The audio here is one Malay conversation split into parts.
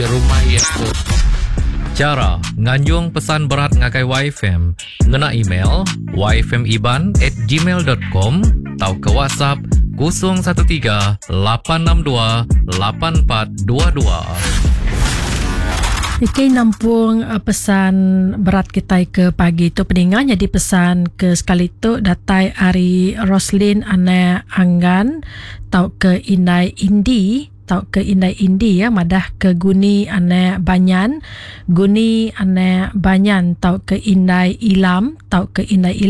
rumah itu. Cara nganjung pesan berat ngagai YFM ngena email yfmiban@gmail.com atau ke WhatsApp 013-862-8422. Okey, nampung pesan berat kita ke pagi tu pendengar. Jadi pesan ke sekali tu datai Ari Roslin Ana Anggan tau ke Indai Indi ya, madah ke Guni Ana Banyan tau ke Indai Ilam tau ke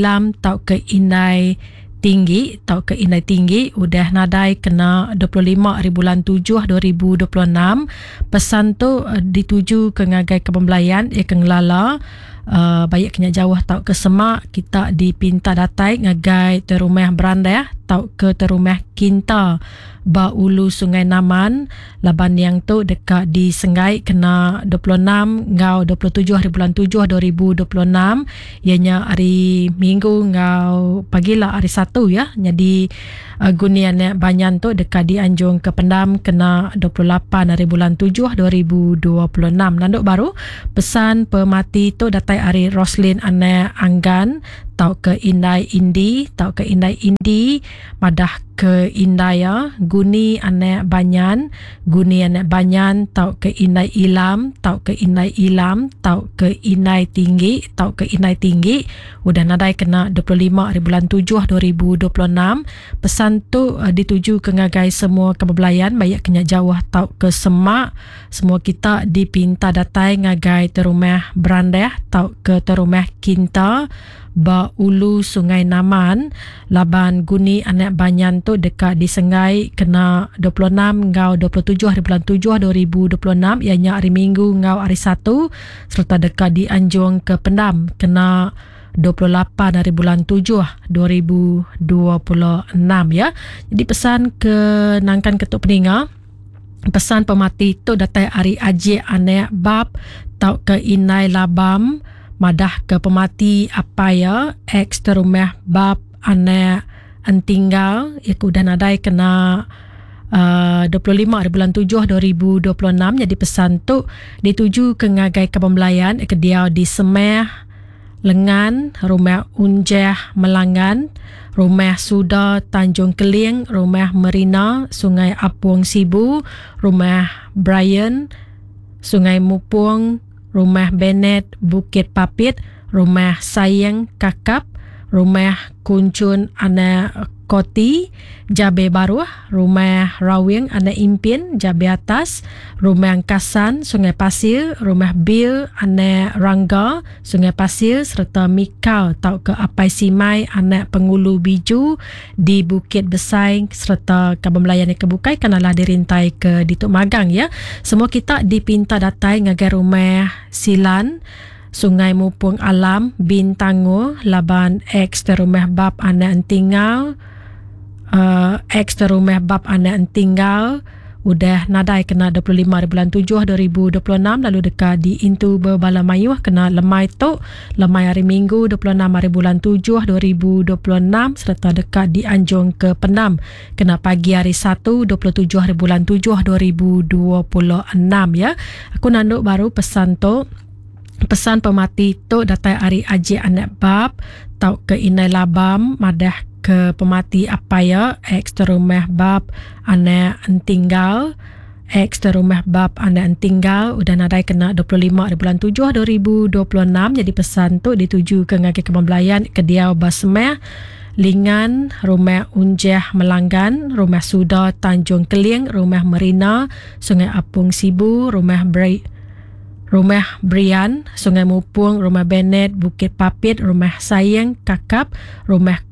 Indai Tinggi udah nadai kena 25 bulan 7 2026. Pesan tu dituju ke ngagai kepembelayan ke ngelala banyak kena jauh tau ke Semak. Kita dipinta datai ngagai terumah Beranda tau ke terumah Kinta ba ulu Sungai Naman. Laban yang tu dekat di Senggai kena 26 ngau 27 bulan 7 2026. Ianya hari Minggu ngau pagilah hari Sabtu ya. Jadi gunian Banyan tu dekat di Anjung ke Pendam kena 28 bulan 7 2026. Nanduk baru pesan pemati tu datai Ari Roslin Ana Anggan tau ke Indai Indi madah ke Indaya Guni Anak Banyan tau ke Indai Ilam tau ke Indai Tinggi udah nadai kena 25 bulan 7 2026. Pesan tu dituju ke ngagai semua kepembelayan banyak kena jauh tau ke Semak. Semua kita dipinta datai ngagai terumah Beranda tau ke terumah Kinta ba ulu Sungai Naman. Laban Guni Anak Banyan tu dekat di Senggai kena 26 ngau 27 bulan 7 2026 ianya hari Minggu ngau hari Sabtu. Serta dekat di Anjung ke Pendam kena 28 bulan 7 2026 ya. Jadi pesan ke nangkan ketuk peninga. Pesan pemati tu datai Ari Aje Anak Bab tau ke Inai Labam madah ke pemati apa ya ex terumah bab anak entinggal iku dah nadai kena 25 bulan 7 2026. Jadi pesan tu dituju ke ngagai kepembelayan ke dia di Semeh Lengan, rumah Unjah Melangan, rumah Suda Tanjung Keling, rumah Merina Sungai Apung Sibu, rumah Brian Sungai Mupung, rumah Bennett Bukit Papit, rumah Sayang Kakap, rumah Kuncun Anak Koti Jabe Baru, rumah Rawing Anak Impin Jabe Atas, rumah Angkasan Sungai Pasir, rumah Bill Anak Rangga Sungai Pasir, serta Mikau tau ke Apai Simai Anak Pengulu Biju di Bukit Besai, serta kepembelayan yang kebukai kenalah dirintai ke Dituk Magang ya. Semua kita dipinta datai ngagai rumah Silan Sungai Mupung Alam Bintango. Laban ex terumah bab anak entinggal udah nadai kena 25 bulan 7 2026. Lalu dekat di Intu Berbala Mayuh kena lemai hari Minggu 26 hari bulan 7 2026. Serta dekat di Anjung ke Pendam kena pagi hari 1 27 hari bulan 7 2026 ya. Aku nanduk baru pesan tu. Pesan pemati tu datai Ari Aje Anak Bab tau ke Inai Labam madah ke pemati apa ya ex terumah bab anak entinggal udah nadai kena 25 bulan 7 2026. Jadi pesan tu dituju ke ngagai kepembelayan ke Diau Basemeh Lingan, rumah Unjah Melanggan, rumah Suda Tanjung Keling, rumah Merina Sungai Apung Sibu, rumah Brian Sungai Mupung, rumah Bennett Bukit Papit, rumah Sayang Kakap, rumah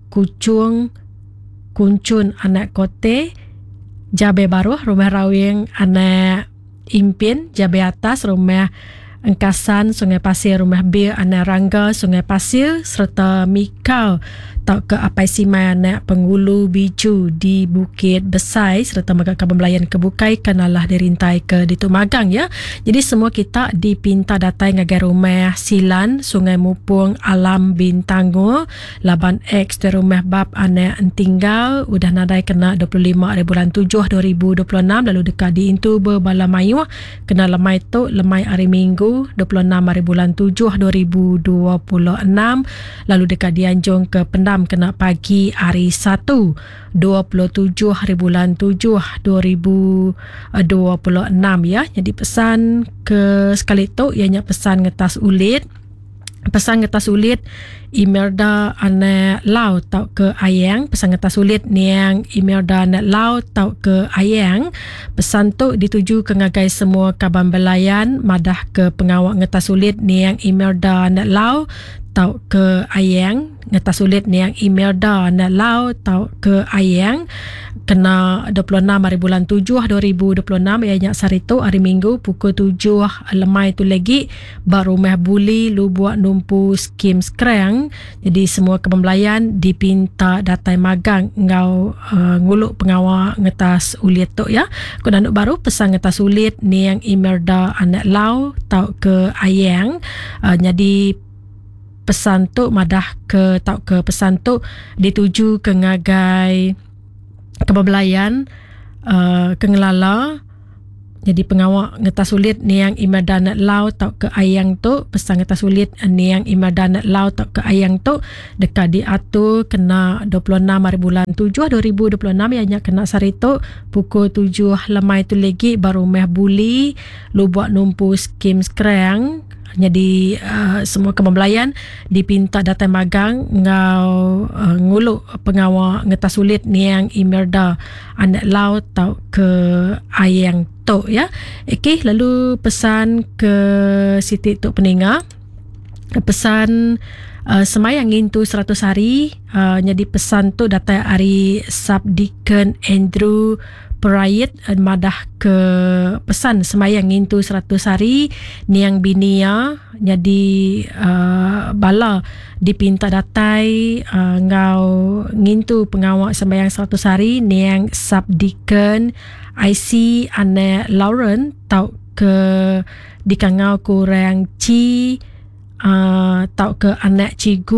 Kuncun Anak Kote Jabe Baru, rumah Rawing Anak Impin Jabe Atas, rumah Angkasan Sungai Pasir, rumah Bir Anak Rangga Sungai Pasir, serta Mikau tau ke apai simai anak pengulu biju di Bukit Besai serta Magang Kaban Belayan Kebukai kenalah dirintai ke Dituk Magang ya. Jadi semua kita dipinta datai ngagai rumah Silan Sungai Mupung Alam Bintango Laban X di rumah bab anak tinggal udah nadai kena 25 hari bulan 7 2026 lalu dekat di Intu Bala Mayu kena lemai tu lemai hari Minggu 26 hari bulan 7 2026 lalu dekat di Anjung ke Pendam kena pagi hari 1 27 hari bulan 7 2026 ya. Jadi pesan ke sekali tu ianya pesan ngetas ulit Imelda anak lau tau ke ayang pesan ngetas ulit niang Imelda anak lau tau ke ayang pesan tu dituju ke ngagai semua Kaban Belayan madah ke pengawak ngetas ulit niang Imelda anak lau tau ke ayang ngetas ulit niang Imelda anak lau tau ke ayang kena 26 hari bulan 7 2026 ianya sarito hari Minggu pukul 7 lemai tu lagi baru meh buli lu buat numpu skim skrang. Jadi semua Kaban Belayan dipinta datai magang ngau nguluk pengawal ngetas ulit tu ya. Kunanuk baru pesan ngetas ulit ni yang Imelda anak lau tau ke ayang. Jadi pesan tu madah ke tau ke pesan tu dituju ke ngagai Kaban Belayan ke ngelala. Jadi pengawak ngetas ulit ni yang Imelda anak lau tau ke ayang tu pesan ngetas ulit ni yang Imelda anak lau tau ke ayang tu dekat diatur kena 26 hari bulan 7 2026 ianya kena sarito pukul 7 lemai tu lagi baru meh buli lu buat numpu skim skrang. Jadi semua Kaban Belayan dipinta datai magang ngau nguluk pengawal ngetas ulit ni yang Imelda anak lau tau ke ayang tu ya. Okey, lalu pesan ke Siti Tok Peninga. Pesan semayang intu 100 hari. Jadi pesan tu datai hari Sabdiken Andrew Perayat madah ke pesan semayang intu 100 hari niang binia. Jadi bala dipinta datai ngau ngintu pengawak semayang 100 hari niang Sabdiken IC ane Lauren tau ke dikangau kurang ci tau ke anak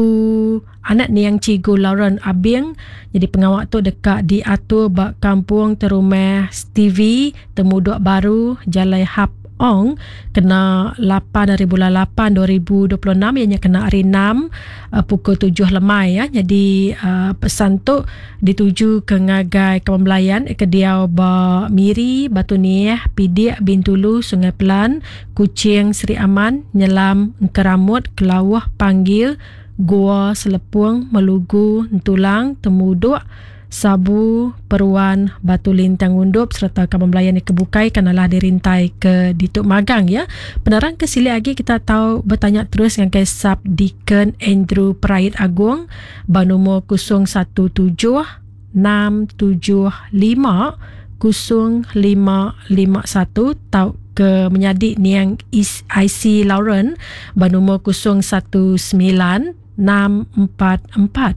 niang cigu Lauren Abing. Jadi pengawak tu dekat diatur bak kampung terumah Stevie Temuduk Baru Jalai Hap Ong kena 8 dari bulan 8 2026 ianya kena hari 6 pukul 7 lemai ya. Jadi pesan tu dituju ke ngagai Kaban Belayan ke Diau ba Miri Batu Niah Pidik Bintulu Sungai Pelan Kuching Seri Aman Nyelam Keramut Kelawah Panggil Gua Selepung Melugu Ntulang Temuduk Sabu Peruan Batu Lintang Undup serta Kaban Belayan di Kebukai kanalah dirintai ke Dituk Magang ya. Penerang ke sili lagi kita tahu bertanya terus dengan ke Sabdiken Andrew Perayat Agung banumur 017 675 0551 tau ke menyadik niang IC Lauren banumur 019 644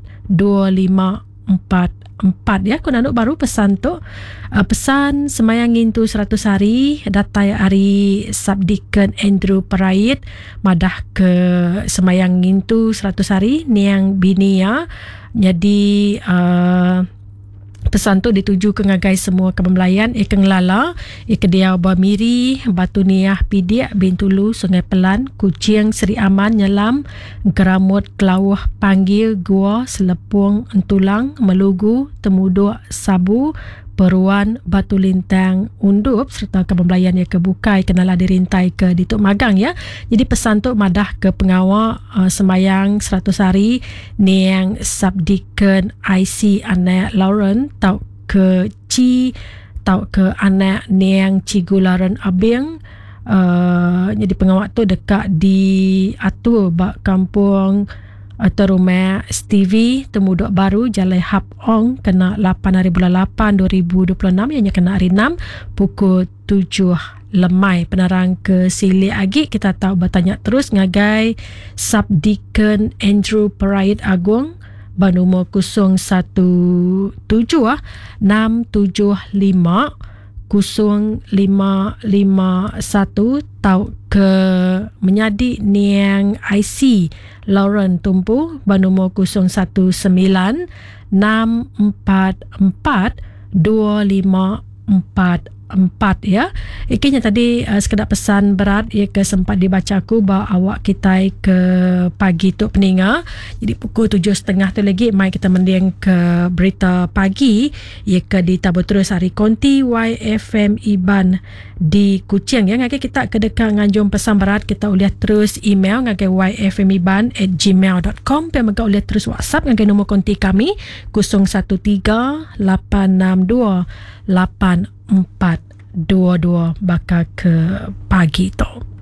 2544 ya. Kunanuk baru pesan tu pesan semayang intu 100 hari datai hari Sabdiken Andrew Perayat madah ke semayang intu 100 hari niang binia. Jadi pesan tu dituju ke ngagai semua Kaban Belayan ke ngelala ke Diau Bamiri Batu Niah Pidik Bintulu Sungai Pelan Kuching Seri Aman Nyelam Keramut Kelawah Panggil Gua Selepung Entulang Melugu Temuduk Sabu Peruan Batu Lintang Undup serta Kaban Belayan yang kebukai kenalah dirintai ke Dituk Magang ya. Jadi pesan tu madah ke pengawak semayang 100 hari niang Sabdiken IC anak Lauren tau ke tau ke anak niang Cigu Lauren Abing. Jadi pengawak tu dekat di atur bak kampung terumah Stevie Temuduk Baru Jalai Hap Ong kena 8 hari bulan 8 2026 ianya kena hari 6 pukul 7 lemai. Penerang ke sili lagi kita tahu bertanya terus ngagai Sabdiken Andrew Perayat Agung Nombor 017 675 0551 tau ke menyadi niang IC Lauren Tumpu nombor 019 644 2544 ya. Ikinya tadi sekedar pesan berat ia ke sempat dibacaku bahawa awak kita ke pagi tu peninga. Jadi pukul 7.30 tu lagi mai kita mendiang ke berita pagi ia ke di tabur terus hari konti YFM Iban di Kuching ya. Ngakai kita ke dekat nganjung pesan berat kita boleh terus email ngakai yfmiban@gmail.com dan mereka boleh terus WhatsApp ngakai nombor konti kami 013 862 8422 bakal ke pagi tu.